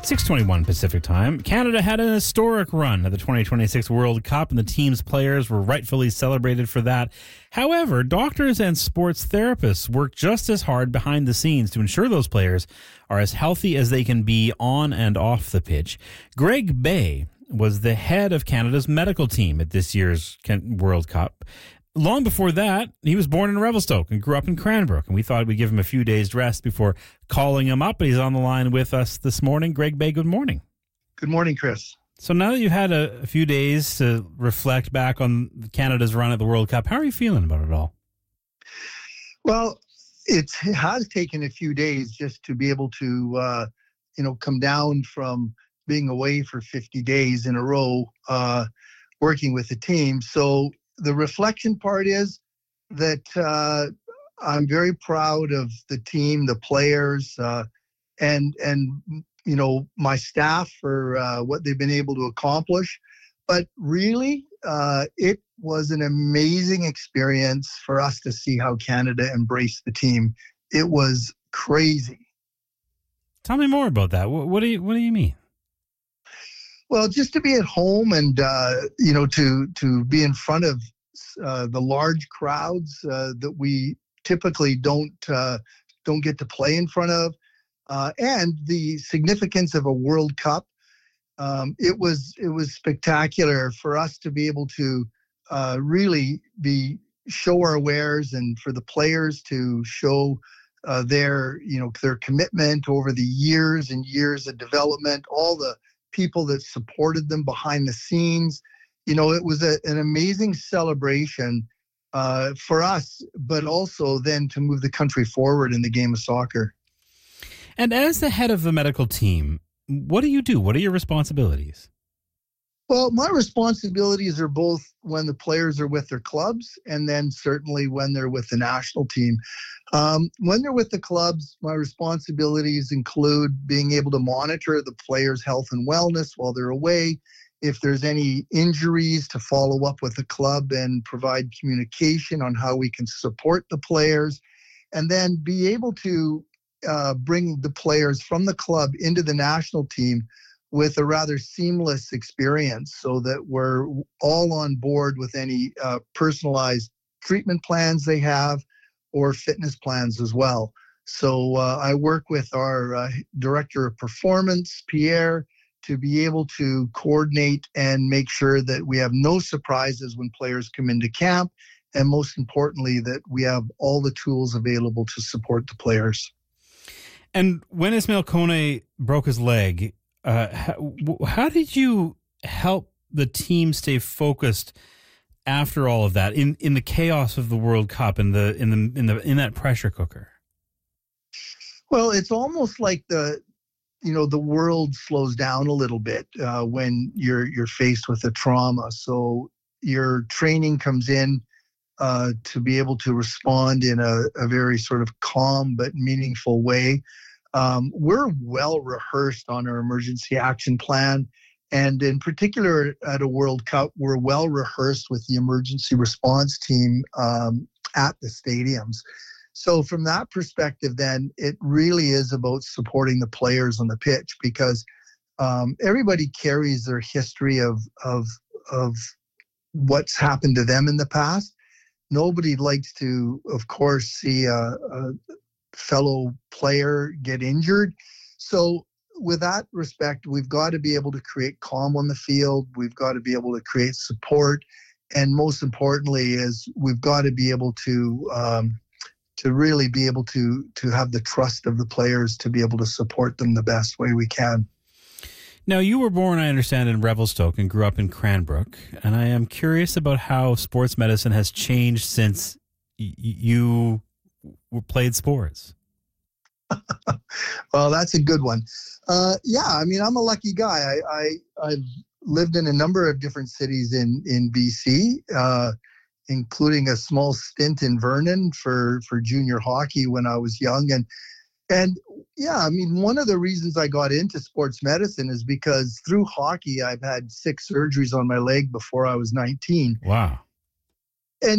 6:21 Pacific Time. Canada had an historic run at the 2026 World Cup, and the team's players were rightfully celebrated for that. However, doctors and sports therapists work just as hard behind the scenes to ensure those players are as healthy as they can be on and off the pitch. Greg Bay was the head of Canada's medical team at this year's World Cup. Long before that, he was born in Revelstoke and grew up in Cranbrook, and we thought we'd give him a few days rest before calling him up, but he's on the line with us this morning. Greg Bay, good morning. Good morning, Chris. So now that you've had a few days to reflect back on Canada's run at the World Cup, how are you feeling about it all? Well, it has taken a few days just to be able to, come down from being away for 50 days in a row, working with the team. So the reflection part is that I'm very proud of the team, the players, and my staff for what they've been able to accomplish. But really, it was an amazing experience for us to see how Canada embraced the team. It was crazy. Tell me more about that. What do you mean? Well, just to be at home and to be in front of the large crowds that we typically don't get to play in front of, and the significance of a World Cup, it was spectacular for us to be able to really show our wares, and for the players to show their commitment over the years and years of development, all the people that supported them behind the scenes. It was an amazing celebration for us, but also then to move the country forward in the game of soccer. And as the head of the medical team, what do you do? What are your responsibilities? Well, my responsibilities are both when the players are with their clubs and then certainly when they're with the national team. When they're with the clubs, my responsibilities include being able to monitor the players' health and wellness while they're away. If there's any injuries, to follow up with the club and provide communication on how we can support the players, and then be able to bring the players from the club into the national team with a rather seamless experience, so that we're all on board with any personalized treatment plans they have or fitness plans as well. So I work with our director of performance, Pierre, to be able to coordinate and make sure that we have no surprises when players come into camp, and most importantly, that we have all the tools available to support the players. And when Ismail Kone broke his leg, how did you help the team stay focused after all of that in the chaos of the World Cup in that pressure cooker? Well, it's almost like the world slows down a little bit when you're faced with a trauma. So your training comes in to be able to respond in a very sort of calm but meaningful way. We're well rehearsed on our emergency action plan. And in particular at a World Cup, we're well rehearsed with the emergency response team at the stadiums. So from that perspective, then, it really is about supporting the players on the pitch, because everybody carries their history of what's happened to them in the past. Nobody likes to, of course, see a fellow player get injured. So with that respect, we've got to be able to create calm on the field. We've got to be able to create support. And most importantly is we've got to be able to really be able to have the trust of the players to be able to support them the best way we can. Now, you were born, I understand, in Revelstoke and grew up in Cranbrook, and I am curious about how sports medicine has changed since you played sports. Well, that's a good one. I'm a lucky guy. I've lived in a number of different cities in BC, including a small stint in Vernon for junior hockey when I was young. And one of the reasons I got into sports medicine is because through hockey, I've had 6 surgeries on my leg before I was 19. Wow. And,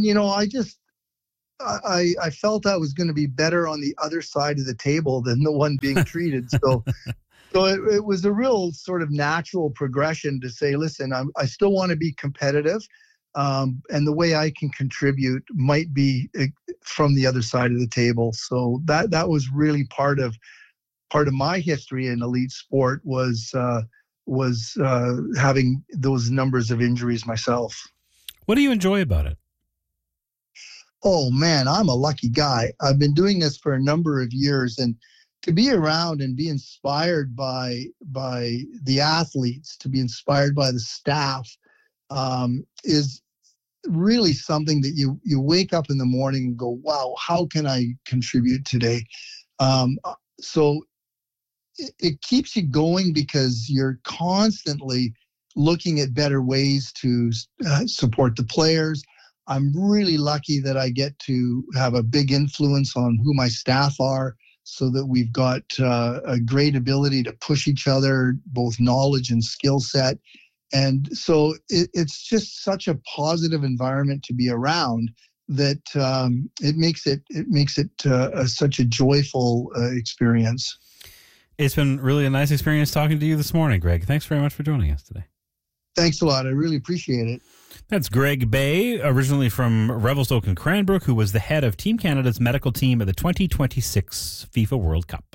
I felt I was going to be better on the other side of the table than the one being treated. So So it was a real sort of natural progression to say, listen, I still want to be competitive. And the way I can contribute might be from the other side of the table. So that was really part of my history in elite sport was having those numbers of injuries myself. What do you enjoy about it? Oh man, I'm a lucky guy. I've been doing this for a number of years, and to be around and be inspired by the athletes, to be inspired by the staff, is really something that you wake up in the morning and go, wow, how can I contribute today? So it keeps you going because you're constantly looking at better ways to support the players. I'm really lucky that I get to have a big influence on who my staff are, so that we've got a great ability to push each other, both knowledge and skill set. And so it's just such a positive environment to be around that it makes it such a joyful experience. It's been really a nice experience talking to you this morning, Greg. Thanks very much for joining us today. Thanks a lot. I really appreciate it. That's Greg Bay, originally from Revelstoke and Cranbrook, who was the head of Team Canada's medical team at the 2026 FIFA World Cup.